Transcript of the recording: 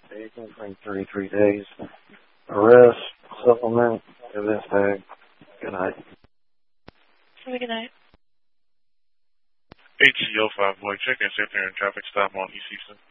Agent, bring 33 days. Arrest, supplement, evidence bag. Good night. Have a good night. ATO 5 boy, check in center and traffic stop on East Houston.